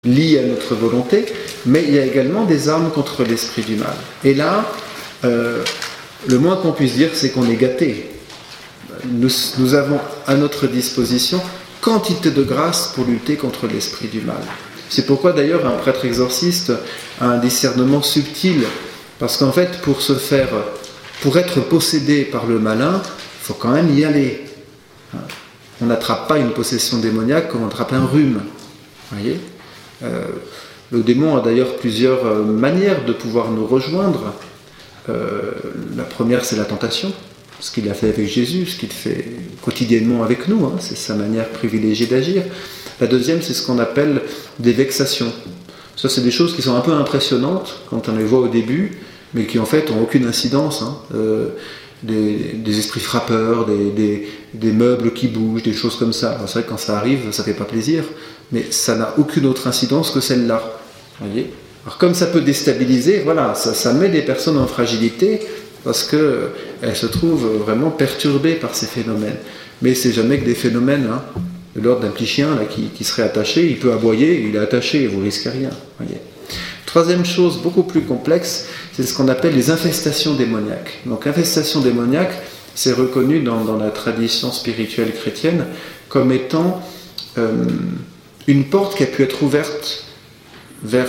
liées à notre volonté, mais il y a également des armes contre l'esprit du mal. Et là, le moins qu'on puisse dire, c'est qu'on est gâté. Nous avons à notre disposition quantité de grâce pour lutter contre l'esprit du mal. C'est pourquoi d'ailleurs un prêtre exorciste a un discernement subtil, parce qu'en fait, pour être possédé par le malin, il faut quand même y aller. On n'attrape pas une possession démoniaque comme on attrape un rhume. Voyez ? Le démon a d'ailleurs plusieurs manières de pouvoir nous rejoindre. La première, c'est la tentation, ce qu'il a fait avec Jésus, ce qu'il fait quotidiennement avec nous, c'est sa manière privilégiée d'agir. La deuxième, c'est ce qu'on appelle des vexations. Ça, c'est des choses qui sont un peu impressionnantes quand on les voit au début, mais qui en fait n'ont aucune incidence. Des esprits frappeurs, des meubles qui bougent, des choses comme ça. Alors, c'est vrai que quand ça arrive, ça ne fait pas plaisir, mais ça n'a aucune autre incidence que celle-là. Voyez ? Alors comme ça peut déstabiliser, voilà, ça met des personnes en fragilité parce qu'elles se trouvent vraiment perturbées par ces phénomènes. Mais c'est jamais que des phénomènes de l'ordre d'un petit chien là, qui serait attaché, il peut aboyer, il est attaché, vous ne risquez rien. Voyez. Troisième chose beaucoup plus complexe, c'est ce qu'on appelle les infestations démoniaques. Donc infestation démoniaque, c'est reconnu dans la tradition spirituelle chrétienne comme étant une porte qui a pu être ouverte vers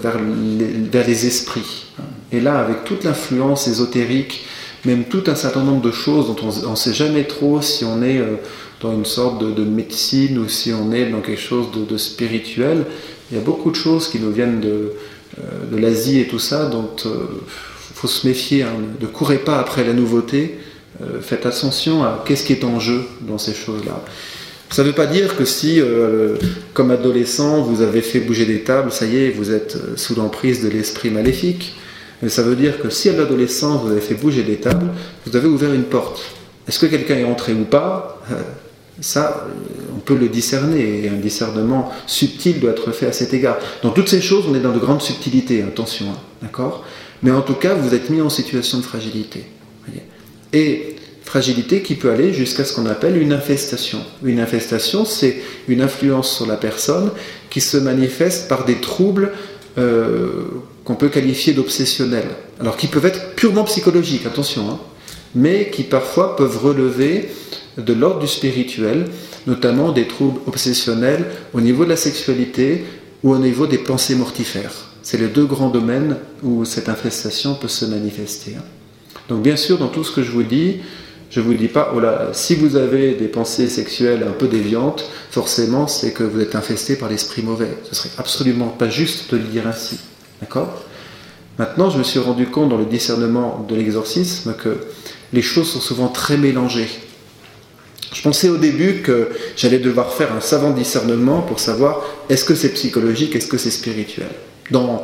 les esprits. Et là, avec toute l'influence ésotérique, même tout un certain nombre de choses dont on ne sait jamais trop si on est dans une sorte de médecine ou si on est dans quelque chose de spirituel, il y a beaucoup de choses qui nous viennent de l'Asie et tout ça, dont il faut se méfier. Ne courez pas après la nouveauté, faites attention à qu'est-ce qui est en jeu dans ces choses-là. Ça ne veut pas dire que si, comme adolescent, vous avez fait bouger des tables, ça y est, vous êtes sous l'emprise de l'esprit maléfique. Mais ça veut dire que si à l'adolescence, vous avez fait bouger des tables, vous avez ouvert une porte. Est-ce que quelqu'un est entré ou pas ? Ça, on peut le discerner, et un discernement subtil doit être fait à cet égard. Dans toutes ces choses, on est dans de grandes subtilités, attention, d'accord ? Mais en tout cas, vous êtes mis en situation de fragilité. Voyez. Et fragilité qui peut aller jusqu'à ce qu'on appelle une infestation. Une infestation, c'est une influence sur la personne qui se manifeste par des troubles qu'on peut qualifier d'obsessionnels. Alors, qui peuvent être purement psychologiques, attention, mais qui parfois peuvent relever de l'ordre du spirituel, notamment des troubles obsessionnels au niveau de la sexualité ou au niveau des pensées mortifères. C'est les deux grands domaines où cette infestation peut se manifester. Donc bien sûr, dans tout ce que je vous dis, je ne vous dis pas, oh là, si vous avez des pensées sexuelles un peu déviantes, forcément c'est que vous êtes infesté par l'esprit mauvais. Ce serait absolument pas juste de le dire ainsi. D'accord ? Maintenant, je me suis rendu compte dans le discernement de l'exorcisme que les choses sont souvent très mélangées. Je pensais au début que j'allais devoir faire un savant discernement pour savoir est-ce que c'est psychologique, est-ce que c'est spirituel. Dans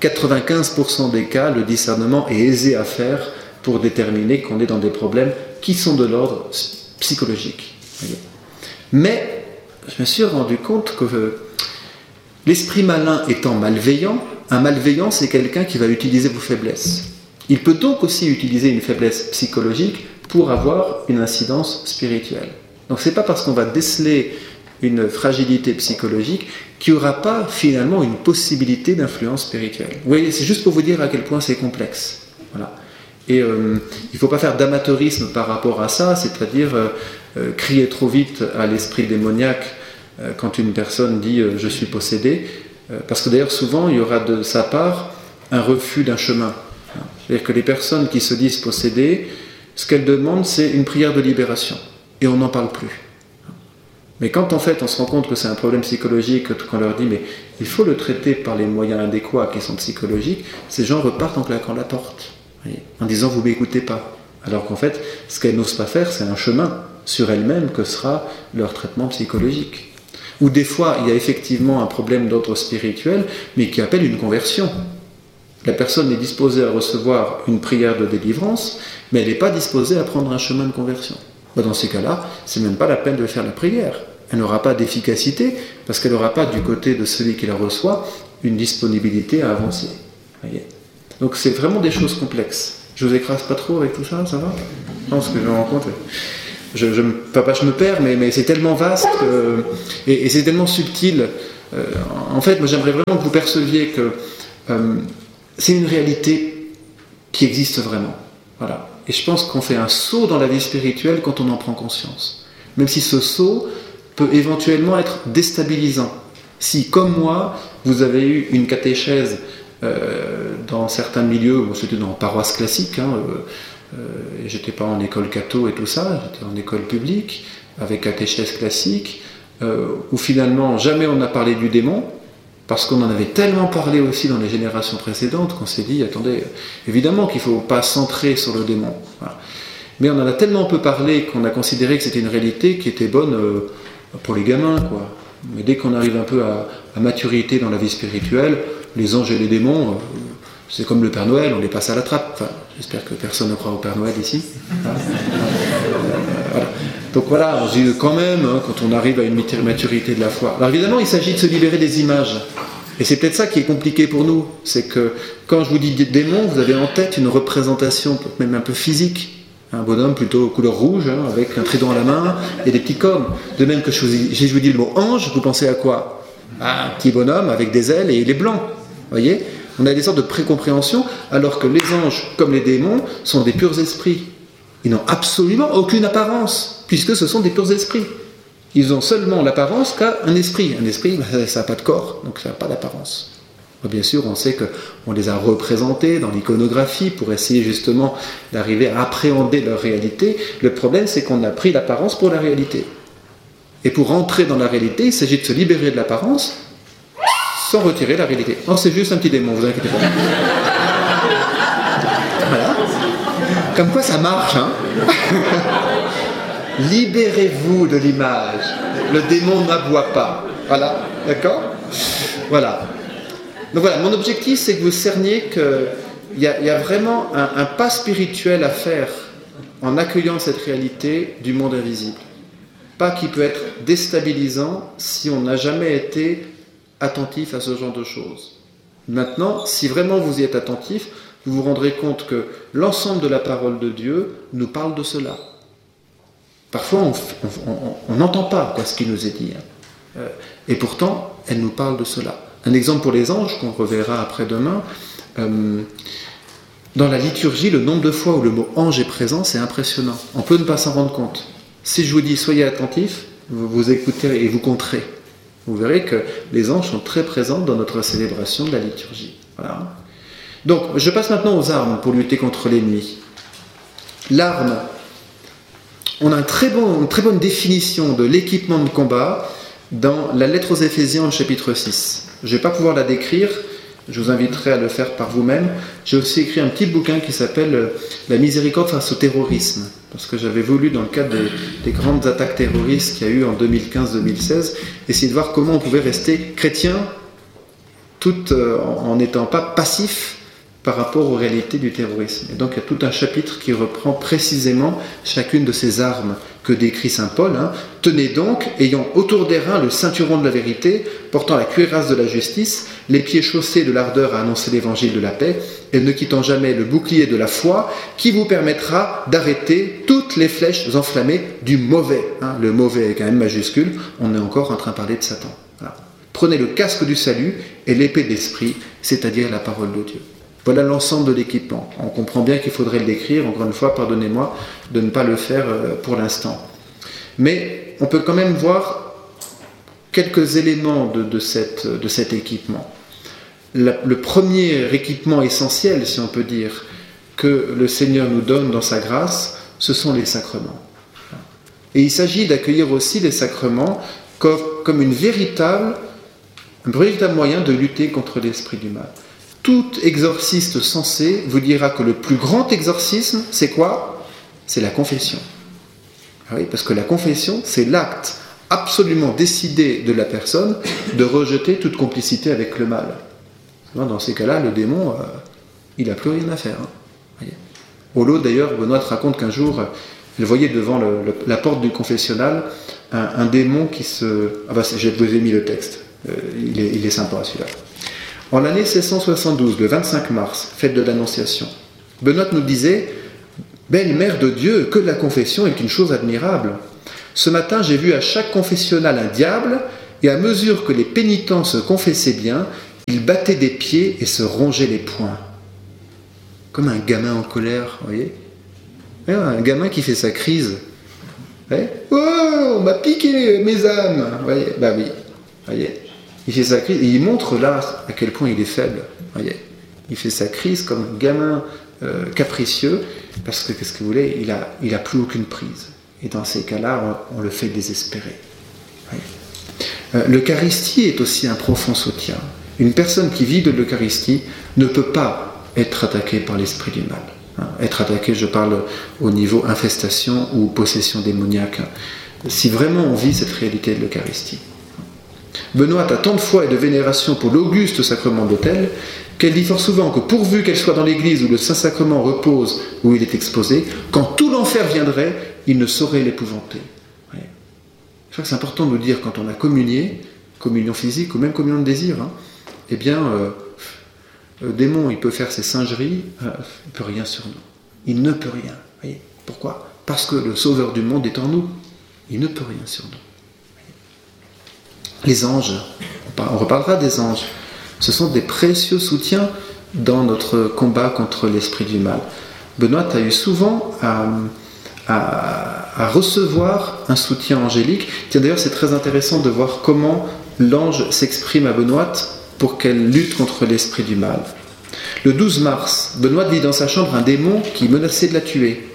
95% des cas, le discernement est aisé à faire pour déterminer qu'on est dans des problèmes qui sont de l'ordre psychologique. Mais je me suis rendu compte que l'esprit malin étant malveillant, un malveillant c'est quelqu'un qui va utiliser vos faiblesses. Il peut donc aussi utiliser une faiblesse psychologique pour avoir une incidence spirituelle. Donc c'est pas parce qu'on va déceler une fragilité psychologique qu'il n'y aura pas finalement une possibilité d'influence spirituelle. Vous voyez, c'est juste pour vous dire à quel point c'est complexe. Voilà. Et il ne faut pas faire d'amateurisme par rapport à ça, c'est-à-dire crier trop vite à l'esprit démoniaque quand une personne dit « je suis possédé », parce que d'ailleurs souvent il y aura de sa part un refus d'un chemin. C'est-à-dire que les personnes qui se disent possédées, ce qu'elles demandent c'est une prière de libération, et on n'en parle plus. Mais quand en fait on se rend compte que c'est un problème psychologique, qu'on leur dit mais il faut le traiter par les moyens adéquats qui sont psychologiques, ces gens repartent en claquant la porte, en disant vous m'écoutez pas. Alors qu'en fait, ce qu'elles n'osent pas faire, c'est un chemin sur elles-mêmes que sera leur traitement psychologique. Ou des fois, il y a effectivement un problème d'ordre spirituel, mais qui appelle une conversion. La personne est disposée à recevoir une prière de délivrance, mais elle n'est pas disposée à prendre un chemin de conversion. Dans ces cas-là, c'est même pas la peine de faire la prière. Elle n'aura pas d'efficacité, parce qu'elle n'aura pas du côté de celui qui la reçoit une disponibilité à avancer. Voyez. Donc c'est vraiment des choses complexes. Je vous écrase pas trop avec tout ça, ça va ? Non, ce que je me rends compte, je me perds, mais c'est tellement vaste et c'est tellement subtil En fait, moi j'aimerais vraiment que vous perceviez que c'est une réalité qui existe vraiment. Voilà. Et je pense qu'on fait un saut dans la vie spirituelle quand on en prend conscience. Même si ce saut peut éventuellement être déstabilisant. Si, comme moi, vous avez eu une catéchèse dans certains milieux, bon, c'était dans paroisse classique, j'étais pas en école catho et tout ça, j'étais en école publique, avec catéchèse classique, où finalement jamais on n'a parlé du démon, parce qu'on en avait tellement parlé aussi dans les générations précédentes qu'on s'est dit, attendez, évidemment qu'il ne faut pas centrer sur le démon. Voilà. Mais on en a tellement peu parlé qu'on a considéré que c'était une réalité qui était bonne pour les gamins, quoi. Mais dès qu'on arrive un peu à maturité dans la vie spirituelle, les anges et les démons, c'est comme le Père Noël, on les passe à la trappe. Enfin, j'espère que personne ne croit au Père Noël ici. Voilà. Donc voilà, on dit quand même, quand on arrive à une maturité de la foi. Alors évidemment, il s'agit de se libérer des images. Et c'est peut-être ça qui est compliqué pour nous. C'est que quand je vous dis démon, vous avez en tête une représentation même un peu physique. Un bonhomme plutôt couleur rouge, avec un trident à la main et des petits cornes. De même que je vous dis le mot ange, vous pensez à quoi? Un petit bonhomme avec des ailes et il est blanc. Vous voyez? On a des sortes de précompréhensions, alors que les anges, comme les démons, sont des purs esprits. Ils n'ont absolument aucune apparence, puisque ce sont des purs esprits. Ils ont seulement l'apparence qu'a un esprit. Un esprit, ça n'a pas de corps, donc ça n'a pas d'apparence. Bien sûr, on sait qu'on les a représentés dans l'iconographie pour essayer justement d'arriver à appréhender leur réalité. Le problème, c'est qu'on a pris l'apparence pour la réalité. Et pour entrer dans la réalité, il s'agit de se libérer de l'apparence sans retirer la réalité. Oh, c'est juste un petit démon, vous inquiétez pas. Voilà. Comme quoi ça marche, hein. Libérez-vous de l'image. Le démon n'aboie pas. Voilà, d'accord? Voilà. Donc voilà, mon objectif, c'est que vous cerniez qu'il y a vraiment un pas spirituel à faire en accueillant cette réalité du monde invisible. Pas qui peut être déstabilisant si on n'a jamais été attentif à ce genre de choses. Maintenant, si vraiment vous y êtes attentif, vous vous rendrez compte que l'ensemble de la parole de Dieu nous parle de cela. Parfois, on n'entend pas ce qui nous est dit. Et pourtant, elle nous parle de cela. Un exemple pour les anges, qu'on reverra après-demain. Dans la liturgie, le nombre de fois où le mot ange est présent, c'est impressionnant. On peut ne pas s'en rendre compte. Si je vous dis soyez attentifs, vous écoutez et vous compterez. Vous verrez que les anges sont très présents dans notre célébration de la liturgie. Voilà. Donc, je passe maintenant aux armes pour lutter contre l'ennemi. L'arme, on a une très bonne définition de l'équipement de combat dans la lettre aux Éphésiens, chapitre 6. Je ne vais pas pouvoir la décrire, je vous inviterai à le faire par vous-même. J'ai aussi écrit un petit bouquin qui s'appelle « La miséricorde face au terrorisme », parce que j'avais voulu, dans le cadre des grandes attaques terroristes qu'il y a eu en 2015-2016, essayer de voir comment on pouvait rester chrétien tout en n'étant pas passif par rapport aux réalités du terrorisme. Et donc il y a tout un chapitre qui reprend précisément chacune de ces armes que décrit saint Paul. Tenez donc, ayant autour des reins le ceinturon de la vérité, portant la cuirasse de la justice, les pieds chaussés de l'ardeur à annoncer l'évangile de la paix, et ne quittant jamais le bouclier de la foi, qui vous permettra d'arrêter toutes les flèches enflammées du mauvais. Le mauvais avec un M majuscule, on est encore en train de parler de Satan. Voilà. Prenez le casque du salut et l'épée de l'esprit, c'est-à-dire la parole de Dieu. Voilà l'ensemble de l'équipement. On comprend bien qu'il faudrait le décrire. Encore une fois, pardonnez-moi de ne pas le faire pour l'instant. Mais on peut quand même voir quelques éléments de cet équipement. Le premier équipement essentiel, si on peut dire, que le Seigneur nous donne dans sa grâce, ce sont les sacrements. Et il s'agit d'accueillir aussi les sacrements comme un véritable moyen de lutter contre l'esprit du mal. Tout exorciste sensé vous dira que le plus grand exorcisme, c'est quoi? C'est la confession. Oui, parce que la confession, c'est l'acte absolument décidé de la personne de rejeter toute complicité avec le mal. Dans ces cas-là, le démon, il n'a plus rien à faire. Au lot, d'ailleurs, Benoît raconte qu'un jour, elle voyait devant la porte du confessionnal un démon qui se... Ah bah, je vous ai mis le texte. Il est sympa, celui-là. En l'année 1672, le 25 mars, fête de l'Annonciation, Benoît nous disait « Belle mère de Dieu, que la confession est une chose admirable. Ce matin, j'ai vu à chaque confessionnal un diable et à mesure que les pénitents se confessaient bien, ils battaient des pieds et se rongeaient les poings. Comme un gamin en colère, vous voyez ? Ouais, un gamin qui fait sa crise. Ouais. Oh, on m'a piqué mes âmes. Voyez, bah oui. Voyez. Il fait sa crise et il montre là à quel point il est faible. Voyez. Il fait sa crise comme un gamin capricieux parce que qu'est-ce que vous voulez, il a plus aucune prise. Et dans ces cas-là, on le fait désespérer. L'Eucharistie est aussi un profond soutien. Une personne qui vit de l'Eucharistie ne peut pas être attaquée par l'esprit du mal. Être attaqué, je parle au niveau infestation ou possession démoniaque, si vraiment on vit cette réalité de l'Eucharistie. Benoît a tant de foi et de vénération pour l'auguste sacrement d'autel qu'elle dit fort souvent que pourvu qu'elle soit dans l'église où le Saint-Sacrement repose, où il est exposé, quand tout l'enfer viendrait, il ne saurait l'épouvanter. Ouais. Je crois que c'est important de nous dire, quand on a communié, communion physique ou même communion de désir, eh bien, le démon, il peut faire ses singeries, il ne peut rien sur nous. Il ne peut rien. Voyez. Pourquoi ? Parce que le Sauveur du monde est en nous. Il ne peut rien sur nous. Les anges, on reparlera des anges. Ce sont des précieux soutiens dans notre combat contre l'esprit du mal. Benoît a eu souvent à recevoir un soutien angélique. Tiens, d'ailleurs, c'est très intéressant de voir comment l'ange s'exprime à Benoît pour qu'elle lutte contre l'esprit du mal. Le 12 mars, Benoît vit dans sa chambre un démon qui menaçait de la tuer.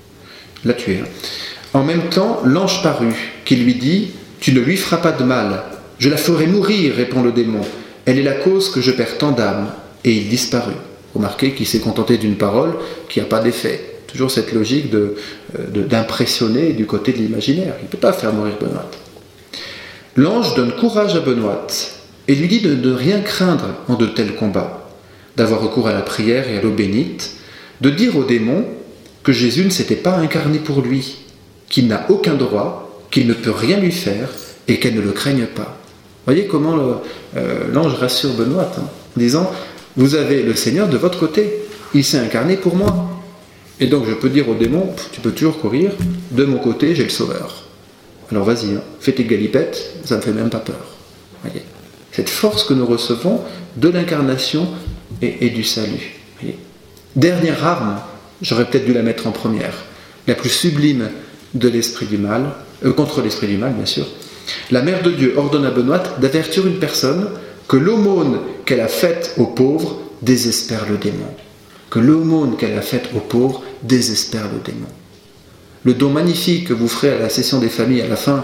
En même temps, l'ange parut, qui lui dit « Tu ne lui feras pas de mal. Je la ferai mourir, répond le démon. Elle est la cause que je perds tant d'âmes. » Et il disparut. Remarquez qu'il s'est contenté d'une parole qui n'a pas d'effet. Toujours cette logique d'impressionner du côté de l'imaginaire. Il ne peut pas faire mourir Benoît. L'ange donne courage à Benoît et lui dit de ne rien craindre en de tels combats, d'avoir recours à la prière et à l'eau bénite, de dire au démon que Jésus ne s'était pas incarné pour lui, qu'il n'a aucun droit, qu'il ne peut rien lui faire et qu'elle ne le craigne pas. Voyez comment l'ange rassure Benoît, en disant « Vous avez le Seigneur de votre côté, il s'est incarné pour moi. Et donc je peux dire au démon, tu peux toujours courir, de mon côté j'ai le Sauveur. Alors vas-y, fais tes galipettes, ça ne me fait même pas peur. » Voyez. Cette force que nous recevons de l'incarnation et du salut. Voyez. Dernière arme, j'aurais peut-être dû la mettre en première, la plus sublime de l'esprit du mal, contre l'esprit du mal bien sûr. La Mère de Dieu ordonne à Benoît d'avertir une personne que l'aumône qu'elle a faite aux pauvres désespère le démon. Que l'aumône qu'elle a faite aux pauvres désespère le démon. Le don magnifique que vous ferez à la session des familles à la fin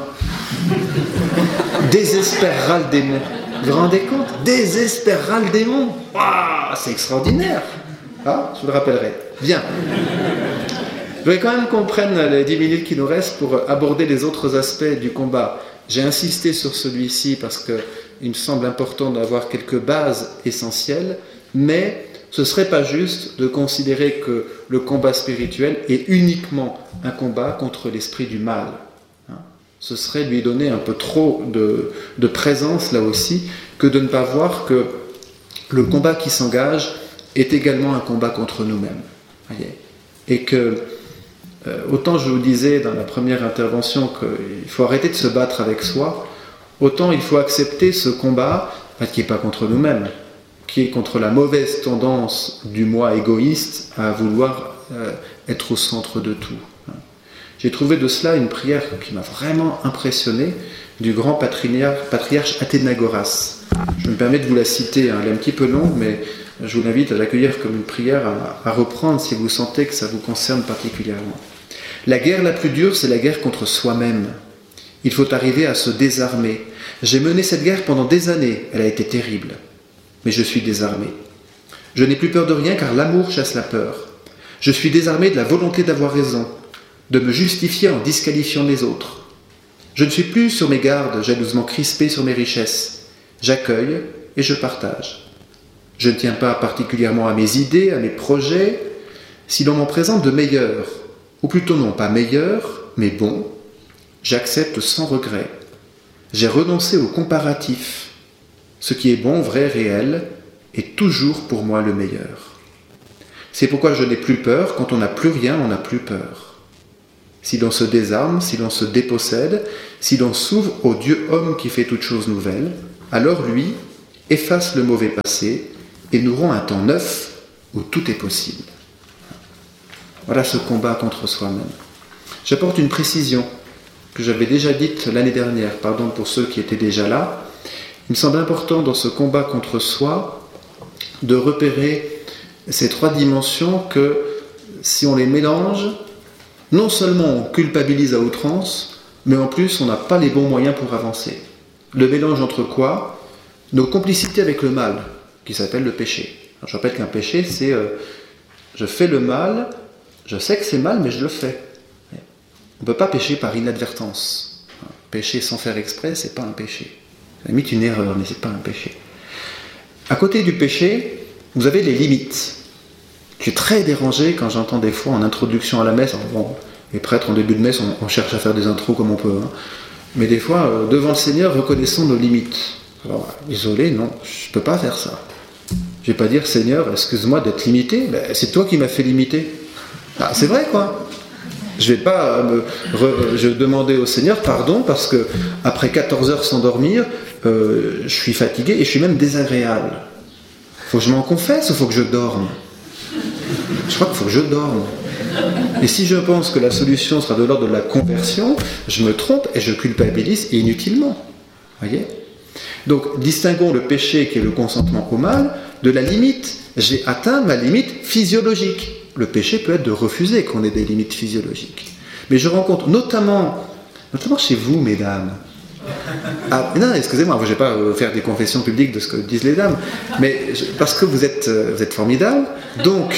désespérera le démon. Vous vous rendez compte ? Désespérera le démon. Waouh, c'est extraordinaire. Ah, je vous le rappellerai. Bien. Je voudrais quand même qu'on prenne les 10 minutes qui nous restent pour aborder les autres aspects du combat. J'ai insisté sur celui-ci parce qu'il me semble important d'avoir quelques bases essentielles, mais ce ne serait pas juste de considérer que le combat spirituel est uniquement un combat contre l'esprit du mal. Ce serait lui donner un peu trop de présence là aussi, que de ne pas voir que le combat qui s'engage est également un combat contre nous-mêmes. Voyez. Et que, autant je vous disais dans la première intervention qu'il faut arrêter de se battre avec soi, autant il faut accepter ce combat qui n'est pas contre nous-mêmes, qui est contre la mauvaise tendance du moi égoïste à vouloir être au centre de tout. J'ai trouvé de cela une prière qui m'a vraiment impressionné du grand patriarche Athénagoras. Je me permets de vous la citer, elle est un petit peu longue, mais je vous invite à l'accueillir comme une prière à reprendre si vous sentez que ça vous concerne particulièrement. La guerre la plus dure, c'est la guerre contre soi-même. Il faut arriver à se désarmer. J'ai mené cette guerre pendant des années, elle a été terrible. Mais je suis désarmé. Je n'ai plus peur de rien car l'amour chasse la peur. Je suis désarmé de la volonté d'avoir raison, de me justifier en disqualifiant les autres. Je ne suis plus sur mes gardes, jalousement crispé sur mes richesses. J'accueille et je partage. Je ne tiens pas particulièrement à mes idées, à mes projets, si l'on m'en présente de meilleurs, ou plutôt non pas meilleurs, mais bons, j'accepte sans regret. J'ai renoncé au comparatif. Ce qui est bon, vrai, réel, est toujours pour moi le meilleur. C'est pourquoi je n'ai plus peur. Quand on n'a plus rien, on n'a plus peur. si l'on se désarme, si l'on se dépossède, si l'on s'ouvre au Dieu homme qui fait toutes choses nouvelles, alors lui efface le mauvais passé et nous rend un temps neuf où tout est possible. Voilà ce combat contre soi-même. J'apporte une précision que j'avais déjà dite l'année dernière, pardon pour ceux qui étaient déjà là. Il me semble important dans ce combat contre soi de repérer ces trois dimensions que si on les mélange, non seulement on culpabilise à outrance, mais en plus on n'a pas les bons moyens pour avancer. Le mélange entre quoi ? Nos complicités avec le mal, qui s'appelle le péché. Alors, je rappelle qu'un péché, c'est je fais le mal, je sais que c'est mal, mais je le fais. On ne peut pas pécher par inadvertance. Pécher sans faire exprès, c'est pas un péché. C'est limite une erreur, mais c'est pas un péché. À côté du péché, vous avez les limites. Je suis très dérangé quand j'entends des fois en introduction à la messe, bon, les prêtres en début de messe, on cherche à faire des intros comme on peut, hein. Mais des fois, devant le Seigneur, reconnaissons nos limites. Alors, désolé, non, je ne peux pas faire ça. Je ne vais pas dire, Seigneur, excuse-moi d'être limité, ben, c'est toi qui m'as fait limiter. Ah, c'est vrai, quoi. Je ne vais pas je demander au Seigneur pardon parce que après 14 heures sans dormir, je suis fatigué et je suis même désagréable. Faut que je m'en confesse ou faut que je dorme ? Je crois qu'il faut que je dorme. Et si je pense que la solution sera de l'ordre de la conversion, je me trompe et je culpabilise inutilement. Voyez ? Donc, distinguons le péché qui est le consentement au mal de la limite. J'ai atteint ma limite physiologique. Le péché peut être de refuser qu'on ait des limites physiologiques. Mais je rencontre notamment chez vous, mesdames. Ah, non, excusez-moi, je ne vais pas faire des confessions publiques de ce que disent les dames, mais parce que vous êtes formidables, donc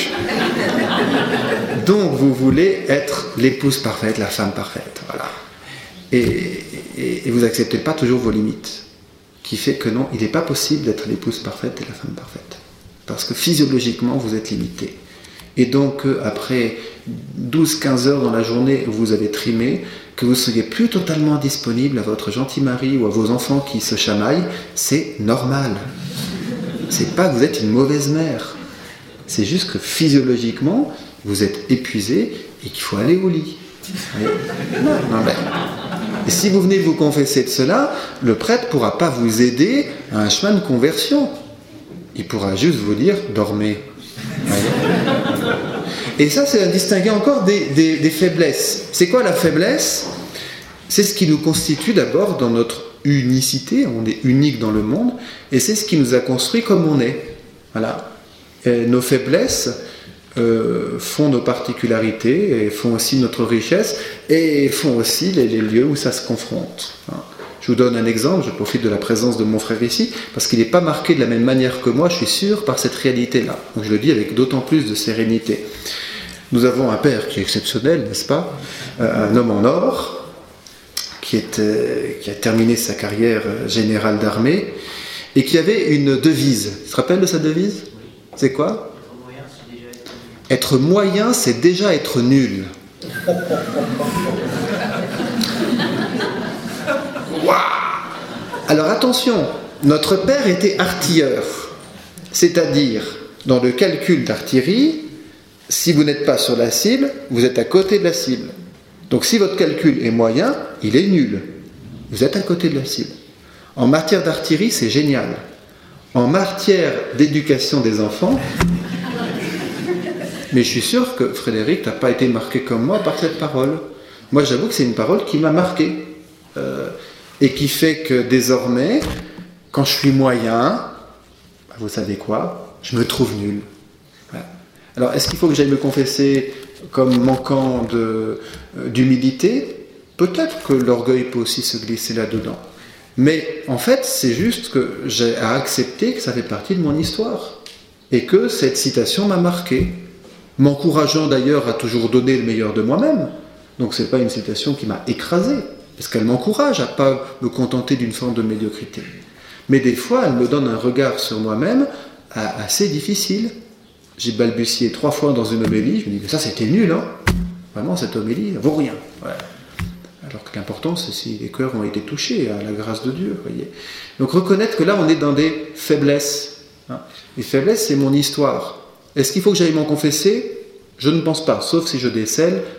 vous voulez être l'épouse parfaite, la femme parfaite, voilà. Et vous n'acceptez pas toujours vos limites, qui fait que non, il n'est pas possible d'être l'épouse parfaite et la femme parfaite, parce que physiologiquement, vous êtes limité. Et donc, après 12-15 heures dans la journée où vous avez trimé, que vous ne soyez plus totalement disponible à votre gentil mari ou à vos enfants qui se chamaillent, c'est normal. C'est pas que vous êtes une mauvaise mère. C'est juste que physiologiquement, vous êtes épuisé et qu'il faut aller au lit. Et si vous venez vous confesser de cela, le prêtre ne pourra pas vous aider à un chemin de conversion. Il pourra juste vous dire « dormez ». Et ça, c'est à distinguer encore des faiblesses. C'est quoi la faiblesse ? C'est ce qui nous constitue d'abord dans notre unicité. On est unique dans le monde, et c'est ce qui nous a construit comme on est. Voilà. Et nos faiblesses font nos particularités, et font aussi notre richesse, et font aussi les lieux où ça se confronte. Je vous donne un exemple, je profite de la présence de mon frère ici, parce qu'il n'est pas marqué de la même manière que moi, je suis sûr, par cette réalité-là. Donc je le dis avec d'autant plus de sérénité. Nous avons un père qui est exceptionnel, n'est-ce pas ? Un homme en or, qui a terminé sa carrière générale d'armée, et qui avait une devise. Tu te rappelles de sa devise ? C'est quoi ? Être moyen, c'est déjà être nul. Alors attention, notre père était artilleur, c'est-à-dire dans le calcul d'artillerie, si vous n'êtes pas sur la cible, vous êtes à côté de la cible. Donc si votre calcul est moyen, il est nul. Vous êtes à côté de la cible. En matière d'artillerie, c'est génial. En matière d'éducation des enfants, mais je suis sûr que Frédéric n'a pas été marqué comme moi par cette parole. Moi, j'avoue que c'est une parole qui m'a marqué. Et qui fait que désormais, quand je suis moyen, vous savez quoi ? Je me trouve nul. Voilà. Alors, est-ce qu'il faut que j'aille me confesser comme manquant d'humilité ? Peut-être que l'orgueil peut aussi se glisser là-dedans. Mais en fait, c'est juste que j'ai à accepter que ça fait partie de mon histoire. Et que cette citation m'a marqué. M'encourageant d'ailleurs à toujours donner le meilleur de moi-même. Donc, ce n'est pas une citation qui m'a écrasé. Parce qu'elle m'encourage à ne pas me contenter d'une forme de médiocrité. Mais des fois, elle me donne un regard sur moi-même assez difficile. J'ai balbutié 3 fois dans une homélie, je me dis, mais ça c'était nul, hein. Vraiment, cette homélie ne vaut rien. Ouais. Alors que l'important, c'est si les cœurs ont été touchés à la grâce de Dieu. Voyez. Donc reconnaître que là, on est dans des faiblesses. Hein. Les faiblesses, c'est mon histoire. Est-ce qu'il faut que j'aille m'en confesser ? Je ne pense pas, sauf si je décèle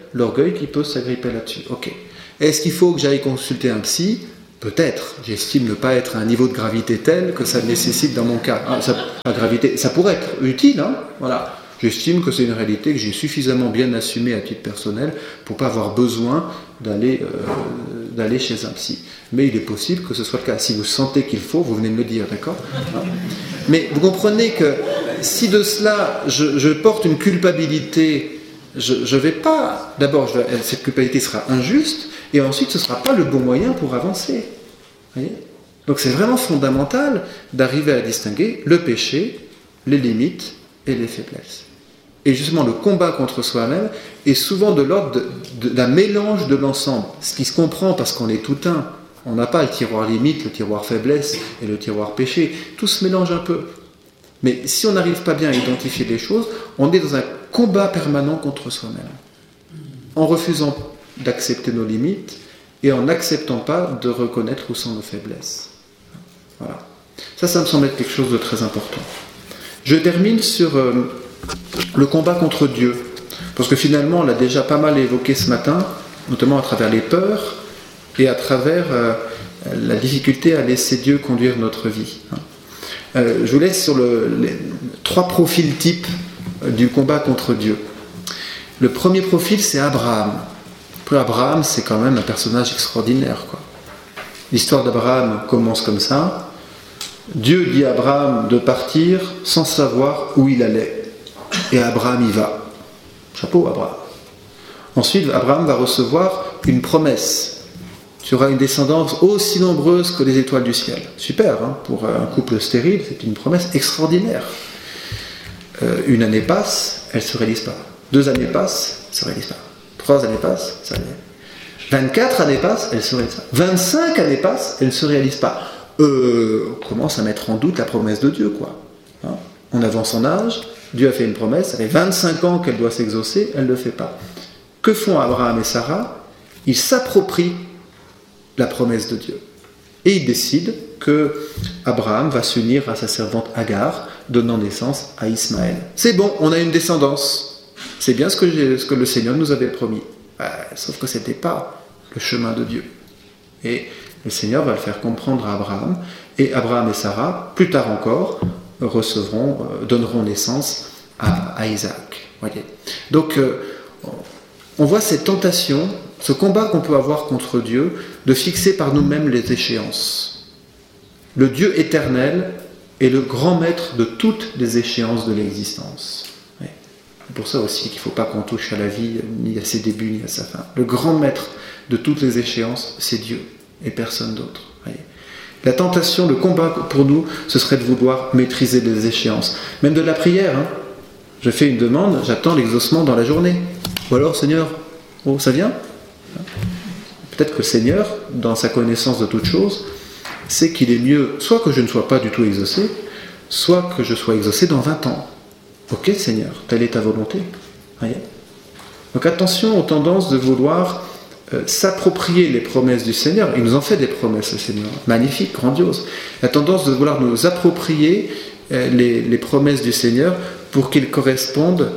l'orgueil qui peut s'agripper là-dessus. Ok. Est-ce qu'il faut que j'aille consulter un psy ? Peut-être. J'estime ne pas être à un niveau de gravité tel que ça nécessite dans mon cas. La gravité, ça pourrait être utile, hein, voilà. J'estime que c'est une réalité que j'ai suffisamment bien assumée à titre personnel pour ne pas avoir besoin d'aller chez un psy. Mais il est possible que ce soit le cas. Si vous sentez qu'il faut, vous venez me le dire, d'accord ? Mais vous comprenez que si de cela, je porte une culpabilité, je vais pas... D'abord, cette culpabilité sera injuste, et ensuite, ce ne sera pas le bon moyen pour avancer. Voyez ? Donc c'est vraiment fondamental d'arriver à distinguer le péché, les limites et les faiblesses. Et justement, le combat contre soi-même est souvent de l'ordre d'un mélange de l'ensemble. Ce qui se comprend parce qu'on est tout un. On n'a pas le tiroir limite, le tiroir faiblesse et le tiroir péché. Tout se mélange un peu. Mais si on n'arrive pas bien à identifier les choses, on est dans un combat permanent contre soi-même. En refusant d'accepter nos limites et en n'acceptant pas de reconnaître où sont nos faiblesses. Voilà. Ça me semble être quelque chose de très important. Je termine sur le combat contre Dieu. Parce que finalement, on l'a déjà pas mal évoqué ce matin, notamment à travers les peurs et à travers la difficulté à laisser Dieu conduire notre vie. Je vous laisse sur les 3 profils types du combat contre Dieu. Le premier profil, c'est Abraham. Abraham, c'est quand même un personnage extraordinaire, quoi. L'histoire d'Abraham commence comme ça. Dieu dit à Abraham de partir sans savoir où il allait. Et Abraham y va. Chapeau, Abraham. Ensuite, Abraham va recevoir une promesse. Tu auras une descendance aussi nombreuse que les étoiles du ciel. Super, hein, pour un couple stérile, c'est une promesse extraordinaire. Une année passe, elle ne se réalise pas. 2 années passent, elle ne se réalise pas. 3 années passent, ça réalise. 24 années passent, elle ne se réalise pas. 25 années passent, elle ne se réalise pas. On commence à mettre en doute la promesse de Dieu, quoi. Hein, on avance en âge, Dieu a fait une promesse, ça fait 25 ans qu'elle doit s'exaucer, elle ne le fait pas. Que font Abraham et Sarah ? Ils s'approprient la promesse de Dieu. Et ils décident que Abraham va s'unir à sa servante Agar, donnant naissance à Ismaël. C'est bon, on a une descendance. C'est bien ce que le Seigneur nous avait promis. Sauf que ce n'était pas le chemin de Dieu. Et le Seigneur va le faire comprendre à Abraham. Et Abraham et Sarah, plus tard encore, donneront naissance à Isaac. Voyez. Donc, on voit cette tentation, ce combat qu'on peut avoir contre Dieu, de fixer par nous-mêmes les échéances. Le Dieu éternel est le grand maître de toutes les échéances de l'existence. C'est pour ça aussi qu'il ne faut pas qu'on touche à la vie, ni à ses débuts, ni à sa fin. Le grand maître de toutes les échéances, c'est Dieu, et personne d'autre. Voyez. La tentation, le combat pour nous, ce serait de vouloir maîtriser les échéances. Même de la prière. Hein. Je fais une demande, j'attends l'exaucement dans la journée. Ou alors, Seigneur, ça vient ? Peut-être que le Seigneur, dans sa connaissance de toutes choses, sait qu'il est mieux soit que je ne sois pas du tout exaucé, soit que je sois exaucé dans 20 ans. Ok, Seigneur, telle est ta volonté. Voyez ? Donc attention aux tendances de vouloir s'approprier les promesses du Seigneur. Il nous en fait des promesses, le Seigneur. Magnifique, grandiose. La tendance de vouloir nous approprier les promesses du Seigneur pour qu'elles correspondent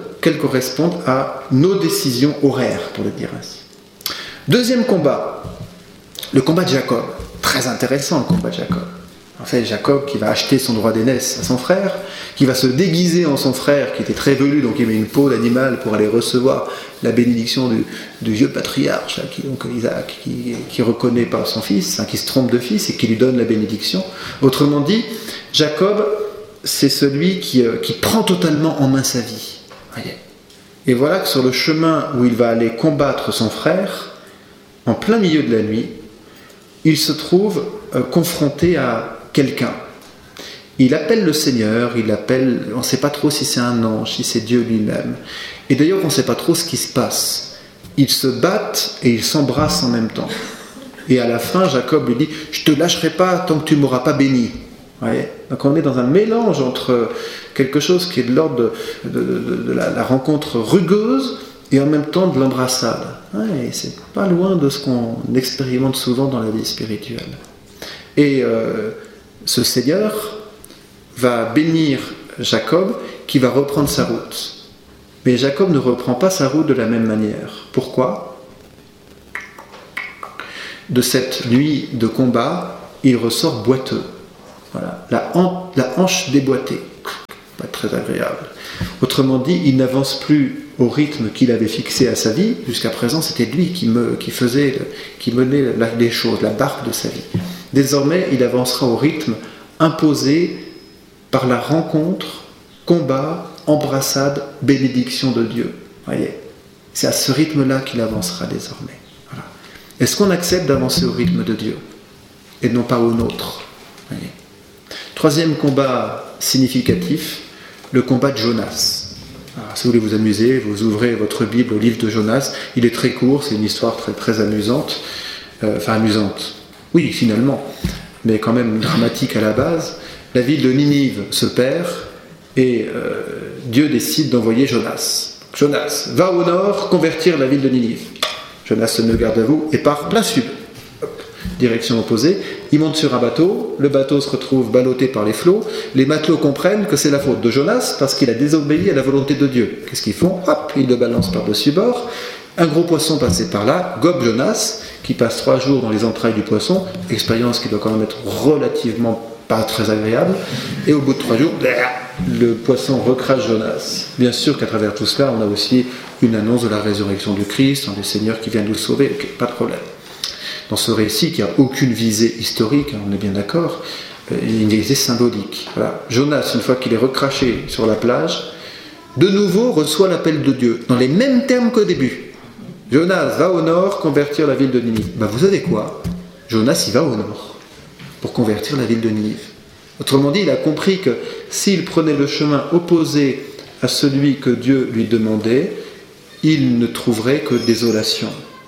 à nos décisions horaires, pour le dire ainsi. Deuxième combat, le combat de Jacob. Très intéressant, le combat de Jacob. En fait, Jacob qui va acheter son droit d'aînesse à son frère, qui va se déguiser en son frère, qui était très velu, donc il met une peau d'animal pour aller recevoir la bénédiction du vieux patriarche, donc Isaac, qui ne reconnaît pas son fils, qui se trompe de fils et qui lui donne la bénédiction. Autrement dit, Jacob, c'est celui qui prend totalement en main sa vie. Voyez. Et voilà que sur le chemin où il va aller combattre son frère, en plein milieu de la nuit, il se trouve confronté à quelqu'un. Il appelle le Seigneur, on ne sait pas trop si c'est un ange, si c'est Dieu lui-même. Et d'ailleurs, on ne sait pas trop ce qui se passe. Ils se battent et ils s'embrassent en même temps. Et à la fin, Jacob lui dit « Je ne te lâcherai pas tant que tu ne m'auras pas béni. » Donc on est dans un mélange entre quelque chose qui est de l'ordre de la rencontre rugueuse et en même temps de l'embrassade. Et c'est pas loin de ce qu'on expérimente souvent dans la vie spirituelle. Et ce Seigneur va bénir Jacob qui va reprendre sa route. Mais Jacob ne reprend pas sa route de la même manière. Pourquoi ? De cette nuit de combat, il ressort boiteux. Voilà, la hanche déboîtée. Pas très agréable. Autrement dit, il n'avance plus au rythme qu'il avait fixé à sa vie. Jusqu'à présent, c'était lui qui menait les choses, la barque de sa vie. Désormais, il avancera au rythme imposé par la rencontre, combat, embrassade, bénédiction de Dieu. Voyez, c'est à ce rythme-là qu'il avancera désormais. Voilà. Est-ce qu'on accepte d'avancer au rythme de Dieu et non pas au nôtre ? Voyez. Troisième combat significatif, le combat de Jonas. Alors, si vous voulez vous amuser, vous ouvrez votre Bible au livre de Jonas. Il est très court, c'est une histoire très, très amusante. Amusante, oui, finalement, mais quand même dramatique à la base. La ville de Ninive se perd et Dieu décide d'envoyer Jonas. Jonas, va au nord convertir la ville de Ninive. Jonas se met garde à vous et part plein sud. Direction opposée, il monte sur un bateau, le bateau se retrouve ballotté par les flots, les matelots comprennent que c'est la faute de Jonas parce qu'il a désobéi à la volonté de Dieu. Qu'est-ce qu'ils font ? Hop, ils le balancent par-dessus bord, un gros poisson passé par là, gobe Jonas, qui passe 3 jours dans les entrailles du poisson, expérience qui doit quand même être relativement pas très agréable, et au bout de 3 jours, le poisson recrache Jonas. Bien sûr qu'à travers tout cela, on a aussi une annonce de la résurrection du Christ, du Seigneur qui vient nous sauver, pas de problème. Dans ce récit qui n'a aucune visée historique, on est bien d'accord, une visée symbolique. Voilà. Jonas, une fois qu'il est recraché sur la plage, de nouveau reçoit l'appel de Dieu, dans les mêmes termes qu'au début. Jonas va au nord convertir la ville de Ninive. Vous savez quoi ? Jonas, il va au nord pour convertir la ville de Ninive. Autrement dit, il a compris que s'il prenait le chemin opposé à celui que Dieu lui demandait, il ne trouverait que désolation.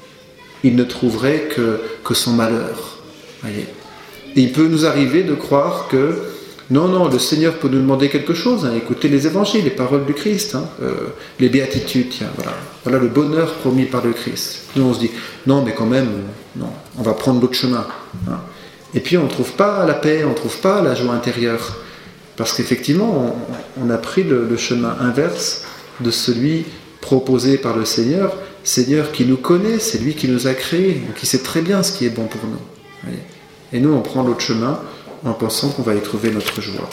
Il ne trouverait que son malheur. Voyez. Et il peut nous arriver de croire que non, le Seigneur peut nous demander quelque chose. Écoutez les évangiles, les paroles du Christ, les béatitudes, tiens, voilà le bonheur promis par le Christ. Nous on se dit, non mais quand même, non, on va prendre l'autre chemin. Et puis on ne trouve pas la paix, on ne trouve pas la joie intérieure. Parce qu'effectivement, on a pris le chemin inverse de celui proposé par le Seigneur qui nous connaît, c'est lui qui nous a créés, qui sait très bien ce qui est bon pour nous. Voyez. Et nous, on prend l'autre chemin en pensant qu'on va y trouver notre joie.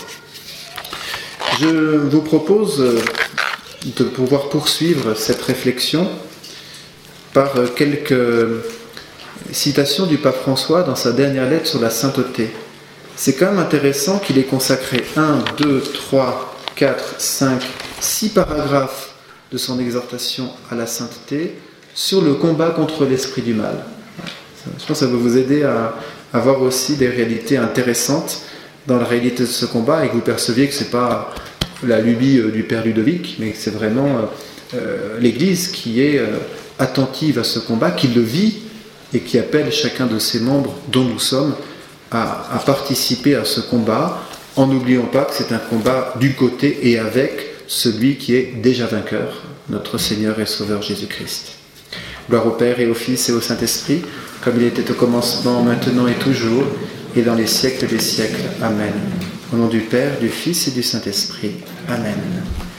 Je vous propose de pouvoir poursuivre cette réflexion par quelques citations du pape François dans sa dernière lettre sur la sainteté. C'est quand même intéressant qu'il ait consacré 1, 2, 3, 4, 5, 6 paragraphes de son exhortation à la sainteté sur le combat contre l'esprit du mal. Je pense que ça va vous aider à avoir aussi des réalités intéressantes dans la réalité de ce combat et que vous perceviez que ce n'est pas la lubie du père Ludovic, mais que c'est vraiment l'Église qui est attentive à ce combat, qui le vit et qui appelle chacun de ses membres, dont nous sommes, à participer à ce combat en n'oubliant pas que c'est un combat du côté et avec celui qui est déjà vainqueur, notre Seigneur et Sauveur Jésus-Christ. Gloire au Père et au Fils et au Saint-Esprit, comme il était au commencement, maintenant et toujours, et dans les siècles des siècles. Amen. Au nom du Père, du Fils et du Saint-Esprit. Amen.